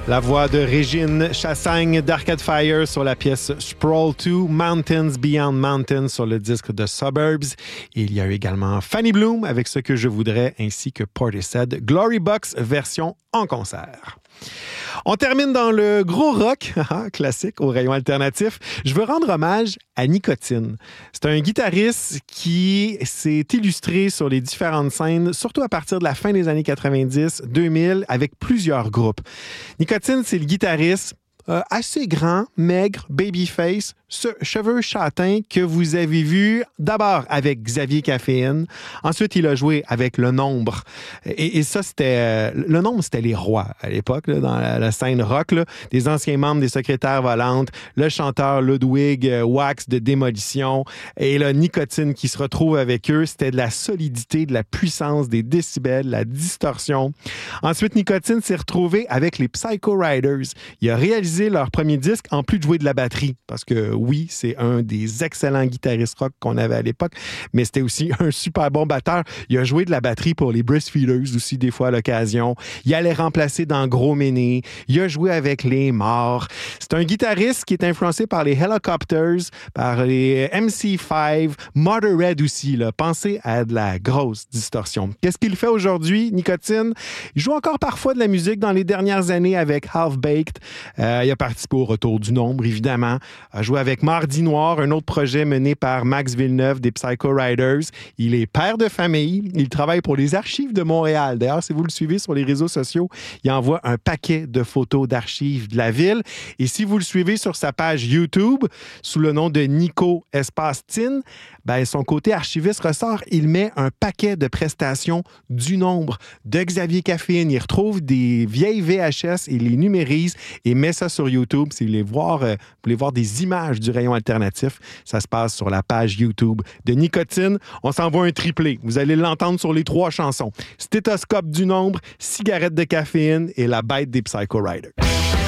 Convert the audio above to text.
La voix de Régine Chassagne d'Arcade Fire sur la pièce Sprawl 2, Mountains Beyond Mountains sur le disque de Suburbs. Et il y a eu également Fanny Bloom avec Ce que je voudrais, ainsi que Portishead, Glory Box version en concert. On termine dans le gros rock, classique au rayon alternatif. Je veux rendre hommage à Nicotine. C'est un guitariste qui s'est illustré sur les différentes scènes, surtout à partir de la fin des années 90, 2000, avec plusieurs groupes. Nicotine, c'est le guitariste assez grand, maigre, babyface, cheveux châtains que vous avez vu d'abord avec Xavier Caféine. Ensuite, il a joué avec Le Nombre. Et ça, c'était... Le Nombre, c'était les rois à l'époque, là, dans la scène rock. Là, des anciens membres des Secrétaires Volantes, le chanteur Ludwig Wax de Démolition et le Nicotine qui se retrouve avec eux. C'était de la solidité, de la puissance, des décibels, de la distorsion. Ensuite, Nicotine s'est retrouvé avec les Psycho Riders. Il a réalisé leur premier disque en plus de jouer de la batterie, parce que oui, c'est un des excellents guitaristes rock qu'on avait à l'époque, mais c'était aussi un super bon batteur. Il a joué de la batterie pour les Breastfeeders aussi, des fois à l'occasion. Il allait remplacer dans Gros Méné. Il a joué avec les Morts. C'est un guitariste qui est influencé par les Helicopters, par les MC5, Motorhead aussi. Là. Pensez à de la grosse distorsion. Qu'est-ce qu'il fait aujourd'hui, Nicotine? Il joue encore parfois de la musique dans les dernières années avec Half Baked. Il a participé au Retour du Nombre, évidemment. A joué avec Mardi Noir, un autre projet mené par Max Villeneuve des Psycho Riders. Il est père de famille. Il travaille pour les Archives de Montréal. D'ailleurs, si vous le suivez sur les réseaux sociaux, il envoie un paquet de photos d'archives de la ville. Et si vous le suivez sur sa page YouTube, sous le nom de Nico Espace Tin, ben, son côté archiviste ressort. Il met un paquet de prestations du Nombre de Xavier Caféine. Il retrouve des vieilles VHS, il les numérise et met ça sur YouTube. Si vous voulez voir des images du rayon alternatif, ça se passe sur la page YouTube de Nicotine. On s'envoie un triplé. Vous allez l'entendre sur les 3 chansons. Stéthoscope du Nombre, Cigarette de Caféine et La Bête des Psycho Riders.